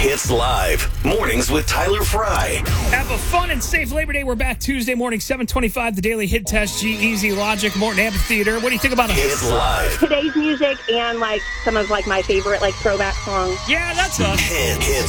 Hits Live. Mornings with Tyler Fry. Have a fun and safe Labor Day. We're back Tuesday morning, 7:25. The Daily Hit Test, G-Eazy, Logic, Morton Amphitheater. What do you think about Hits Live. Today's music and some of my favorite throwback songs. Yeah, that's us. Hits